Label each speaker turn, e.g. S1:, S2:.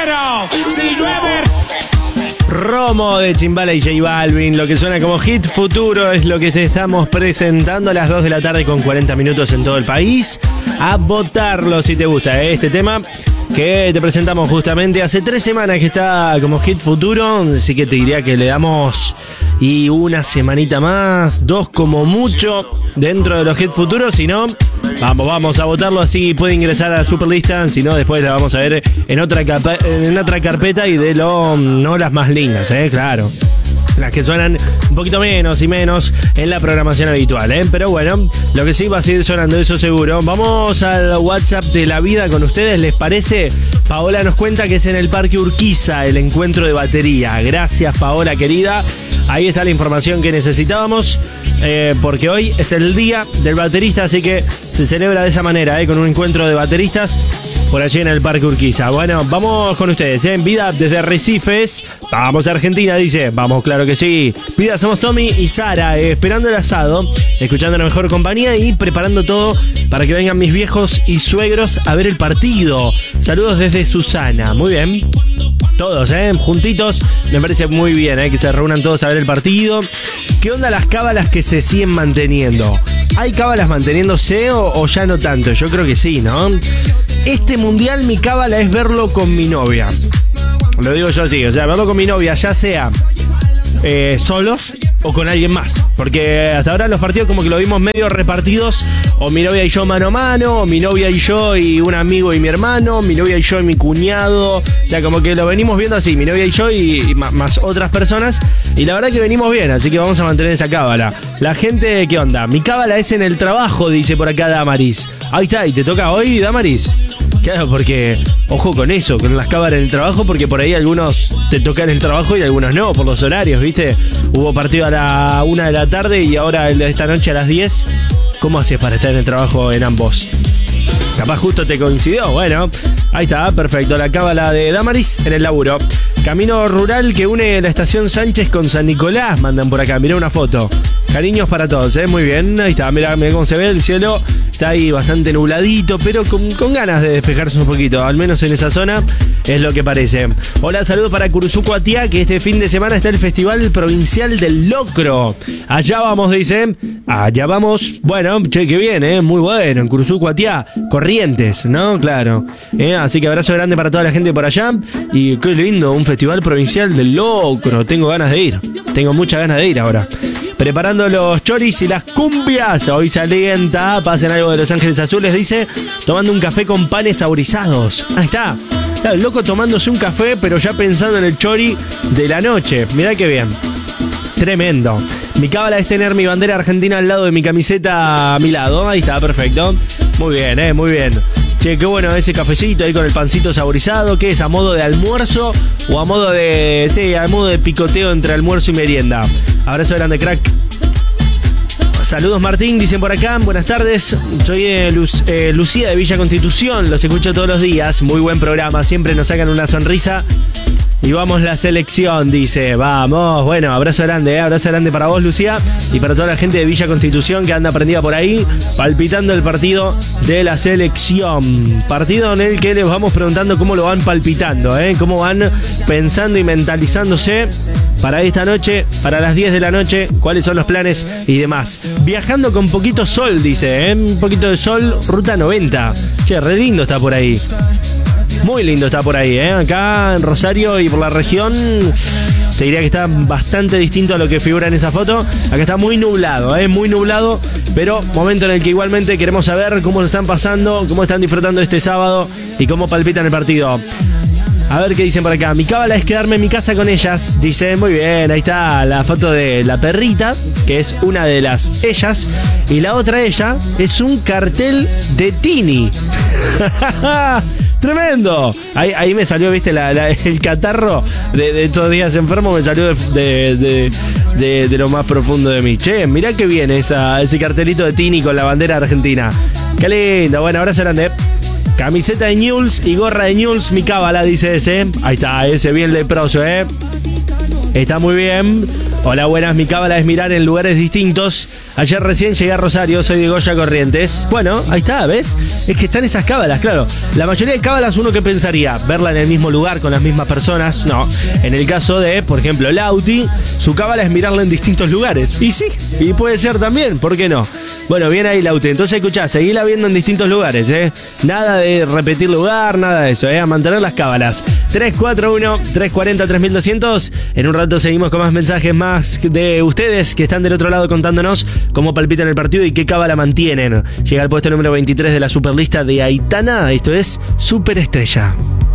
S1: Si llueve.
S2: Romo de Chimbala y J Balvin, lo que suena como hit futuro es lo que te estamos presentando a las 2 de la tarde con 40 minutos en todo el país. A votarlo si te gusta este tema que te presentamos justamente hace 3 semanas que está como hit futuro, así que te diría que le damos y una semanita más, 2 como mucho dentro de los hit futuros, si no, vamos a votarlo, así puede ingresar a la Superlista, si no después la vamos a ver en otra carpeta y de no las más lindas, claro. Las que suenan un poquito menos y menos en la programación habitual, pero bueno, lo que sí va a seguir sonando, eso seguro. Vamos al WhatsApp de la vida con ustedes, ¿les parece? Paola nos cuenta que es en el Parque Urquiza el encuentro de batería. Gracias, Paola querida. Ahí está la información que necesitábamos, porque hoy es el día del baterista, así que se celebra de esa manera, con un encuentro de bateristas por allí en el Parque Urquiza. Bueno, vamos con ustedes, en Vida desde Recifes. Vamos a Argentina, dice. Vamos, claro que sí. Vida, somos Tommy y Sara, esperando el asado, escuchando la mejor compañía y preparando todo para que vengan mis viejos y suegros a ver el partido. Saludos desde Susana. Muy bien. Todos, juntitos. Me parece muy bien, que se reúnan todos a ver el partido. ¿Qué onda las cábalas que se siguen manteniendo? ¿Hay cábalas manteniéndose o ya no tanto? Yo creo que sí, ¿no? Este mundial mi cábala es verlo con mi novia. Lo digo yo así, o sea, verlo con mi novia, ya sea solos o con alguien más. Porque hasta ahora los partidos como que lo vimos medio repartidos, o mi novia y yo mano a mano, o mi novia y yo y un amigo y mi hermano, mi novia y yo y mi cuñado. O sea, como que lo venimos viendo así, mi novia y yo y más otras personas. Y la verdad que venimos bien, así que vamos a mantener esa cábala. La gente, ¿qué onda? Mi cábala es en el trabajo, dice por acá Damaris. Ahí está, ¿y te toca hoy, Damaris? Claro, porque ojo con eso, con las cábalas en el trabajo, porque por ahí algunos te tocan el trabajo y algunos no, por los horarios, ¿viste? Hubo partido a la 1 de la tarde y ahora el de esta noche a las 10. ¿Cómo haces para estar en el trabajo en ambos? Capaz justo te coincidió. Bueno, ahí está, perfecto. La cábala de Damaris en el laburo. Camino rural que une la estación Sánchez con San Nicolás, mandan por acá. Mirá una foto. Cariños para todos, muy bien. Ahí está, mirá cómo se ve el cielo. Está ahí bastante nubladito, pero con ganas de despejarse un poquito. Al menos en esa zona es lo que parece. Hola, saludos para Curuzú Cuatiá, que este fin de semana está el Festival Provincial del Locro. Allá vamos, dice. Allá vamos. Bueno, che, qué bien, muy bueno. En Curuzú Cuatiá, Corrientes, ¿no? Claro. Así que abrazo grande para toda la gente por allá. Y qué lindo, un Festival Provincial del Locro. Tengo ganas de ir. Tengo muchas ganas de ir ahora. Preparando los choris y las cumbias. Hoy se alienta. Pasen algo de Los Ángeles Azules, dice. Tomando un café con panes saborizados. Ahí está. Claro, el loco tomándose un café, pero ya pensando en el chori de la noche. Mirá qué bien. Tremendo. Mi cábala es tener mi bandera argentina al lado de mi camiseta a mi lado. Ahí está, perfecto. Muy bien, muy bien. Che, qué bueno ese cafecito ahí con el pancito saborizado. ¿Qué es? ¿A modo de almuerzo? ¿O a modo de... sí, a modo de picoteo entre almuerzo y merienda? Abrazo grande, crack. Saludos, Martín, dicen por acá. Buenas tardes. Soy Lucía de Villa Constitución. Los escucho todos los días. Muy buen programa. Siempre nos sacan una sonrisa. Y vamos la selección, dice. Vamos. Bueno, abrazo grande, abrazo grande para vos, Lucía. Y para toda la gente de Villa Constitución que anda prendida por ahí, palpitando el partido de la selección. Partido en el que les vamos preguntando cómo lo van palpitando, cómo van pensando y mentalizándose para esta noche, para las 10 de la noche, cuáles son los planes y demás. Viajando con poquito sol, dice, un poquito de sol, ruta 90. Che, re lindo está por ahí. Muy lindo está por ahí, acá en Rosario y por la región. Te diría que está bastante distinto a lo que figura en esa foto. Acá está muy nublado, muy nublado. Pero momento en el que igualmente queremos saber cómo lo están pasando, cómo están disfrutando este sábado y cómo palpitan el partido. A ver qué dicen por acá. Mi cábala es quedarme en mi casa con ellas. Dice, muy bien, ahí está la foto de la perrita, que es una de las ellas. Y la otra ella es un cartel de Tini. Tremendo. Ahí me salió, viste, el catarro de estos días enfermo. Me salió de lo más profundo de mí. Che, mirá qué bien ese cartelito de Tini con la bandera argentina. Qué lindo. Bueno, abrazo grande. Camiseta de Newell's y gorra de Newell's, mi cábala, dice ese. Ahí está, ese bien leproso, Está muy bien. Hola, buenas, mi cábala es mirar en lugares distintos. Ayer recién llegué a Rosario, soy de Goya Corrientes. Bueno, ahí está, ¿ves? Es que están esas cábalas, claro. La mayoría de cábalas uno que pensaría, verla en el mismo lugar con las mismas personas. No, en el caso de, por ejemplo, Lauti, su cábala es mirarla en distintos lugares. Y sí, y puede ser también, ¿por qué no? Bueno, bien ahí, Lauti. Entonces, escuchá, seguila viendo en distintos lugares, ¿eh? Nada de repetir lugar, nada de eso, ¿eh? A mantener las cábalas. 341-340-3200. En un rato seguimos con más mensajes más de ustedes que están del otro lado contándonos cómo palpitan el partido y qué cábala mantienen. Llega al puesto número 23 de la superlista de Aitana. Esto es Superestrella.